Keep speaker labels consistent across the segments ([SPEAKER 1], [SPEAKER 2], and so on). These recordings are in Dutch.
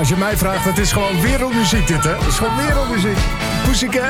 [SPEAKER 1] als je mij vraagt, het is gewoon wereldmuziek dit, hè? Het is gewoon wereldmuziek. Pussycat.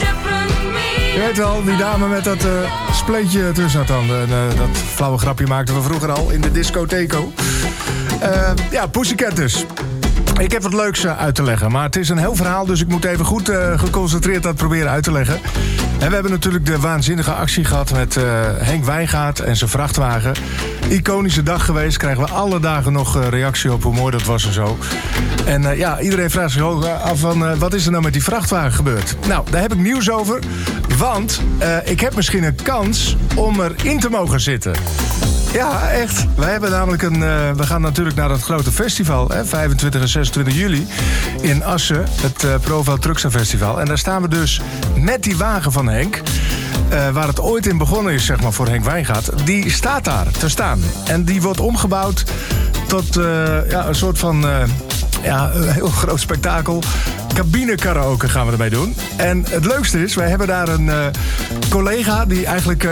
[SPEAKER 1] Je weet wel, die dame met dat spleetje tussen haar tanden. En dat flauwe grapje maakten we vroeger al in de discotheco. Ja, Pussycat dus. Ik heb wat leuks uit te leggen, maar het is een heel verhaal, dus ik moet even goed geconcentreerd dat proberen uit te leggen. En we hebben natuurlijk de waanzinnige actie gehad met Henk Wijngaard en zijn vrachtwagen. Iconische dag geweest, krijgen we alle dagen nog reactie op hoe mooi dat was en zo. En ja, iedereen vraagt zich ook af van wat is er nou met die vrachtwagen gebeurd? Nou, daar heb ik nieuws over, want ik heb misschien een kans om erin te mogen zitten. Ja, echt. Wij hebben namelijk we gaan natuurlijk naar dat grote festival, hè, 25 en 26 juli in Assen, het Profile Truckster Festival. En daar staan we dus met die wagen van Henk, waar het ooit in begonnen is, zeg maar, voor Henk Wijngaard. Die staat daar te staan. En die wordt omgebouwd tot een soort van een heel groot spektakel. Cabine-karaoke gaan we ermee doen. En het leukste is, wij hebben daar een collega die eigenlijk,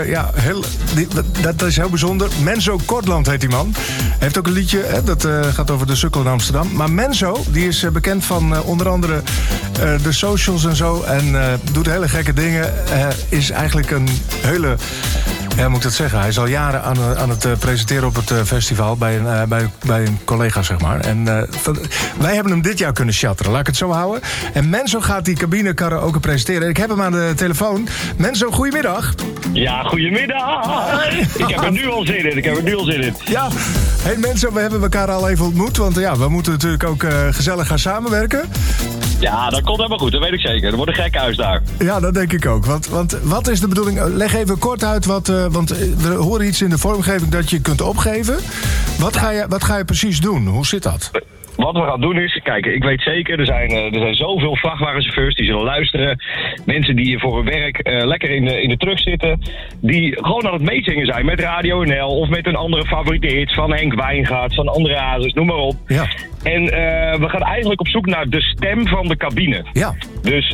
[SPEAKER 1] dat is heel bijzonder. Menzo Kortland heet die man. Hij heeft ook een liedje, dat gaat over de sukkel in Amsterdam. Maar Menzo, die is bekend van onder andere de socials en zo. En doet hele gekke dingen. Is eigenlijk een hele... Ja, moet ik dat zeggen? Hij is al jaren aan het presenteren op het festival bij een collega, zeg maar. En wij hebben hem dit jaar kunnen chatteren, laat ik het zo houden. En Menzo gaat die cabine karaoke presenteren. Ik heb hem aan de telefoon. Menzo, goedemiddag.
[SPEAKER 2] Ja, goedemiddag. Ik heb er nu al zin in.
[SPEAKER 1] Ja, hey Menzo, we hebben elkaar al even ontmoet. Want ja, we moeten natuurlijk ook gezellig gaan samenwerken.
[SPEAKER 2] Ja, dat komt helemaal goed, dat weet ik zeker. Er wordt een gek huis daar.
[SPEAKER 1] Ja, dat denk ik ook. Want wat is de bedoeling? Leg even kort uit, want we horen iets in de vormgeving dat je kunt opgeven. Wat ga je precies doen? Hoe zit dat?
[SPEAKER 2] Wat we gaan doen is, kijk, ik weet zeker, er zijn zoveel vrachtwagenchauffeurs die zullen luisteren. Mensen die voor hun werk lekker in de truck zitten. Die gewoon aan het meezingen zijn met Radio NL of met een andere favoriete hits van Henk Wijngaard, van andere hazes, noem maar op.
[SPEAKER 1] Ja.
[SPEAKER 2] En we gaan eigenlijk op zoek naar de stem van de cabine.
[SPEAKER 1] Ja.
[SPEAKER 2] Dus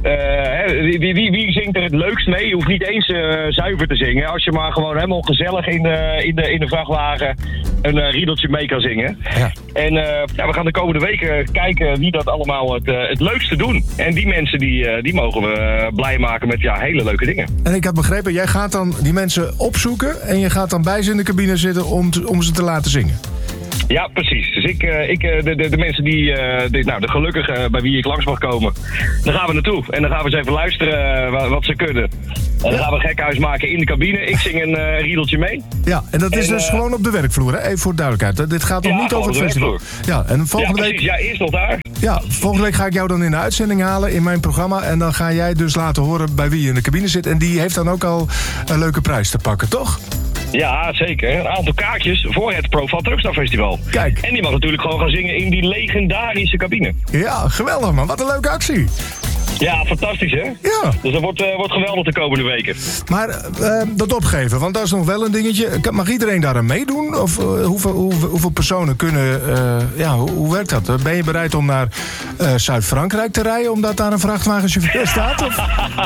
[SPEAKER 2] wie zingt er het leukst mee? Je hoeft niet eens zuiver te zingen. Als je maar gewoon helemaal gezellig in de vrachtwagen een riedeltje mee kan zingen. Ja. En we gaan de komende weken kijken wie dat allemaal het leukste doen. En die mensen die mogen we blij maken met hele leuke dingen. En
[SPEAKER 1] ik had begrepen, jij gaat dan die mensen opzoeken en je gaat dan bij ze in de cabine zitten om ze te laten zingen.
[SPEAKER 2] Ja, precies. Dus de mensen de gelukkigen bij wie ik langs mag komen, daar gaan we naartoe. En dan gaan we eens even luisteren wat ze kunnen. En dan gaan we een gekhuis maken in de cabine. Ik zing een riedeltje mee.
[SPEAKER 1] Ja, en dat is dus gewoon op de werkvloer, hè? Even voor duidelijkheid. Dit gaat nog niet over het festival. Ja, en volgende week...
[SPEAKER 2] Ja, eerst nog daar.
[SPEAKER 1] Ja, volgende week ga ik jou dan in de uitzending halen in mijn programma. En dan ga jij dus laten horen bij wie je in de cabine zit. En die heeft dan ook al een leuke prijs te pakken, toch?
[SPEAKER 2] Ja, zeker. Een aantal kaartjes voor het Profile Truckster Festival.
[SPEAKER 1] Kijk.
[SPEAKER 2] En die mag natuurlijk gewoon gaan zingen in die legendarische cabine.
[SPEAKER 1] Ja, geweldig man. Wat een leuke actie.
[SPEAKER 2] Ja, fantastisch hè?
[SPEAKER 1] Ja.
[SPEAKER 2] Dus dat wordt geweldig de komende weken.
[SPEAKER 1] Maar dat opgeven, want dat is nog wel een dingetje. Mag iedereen daar aan meedoen? Of hoeveel personen kunnen... hoe werkt dat? Ben je bereid om naar Zuid-Frankrijk te rijden omdat daar een vrachtwagenchauffeur staat? Of?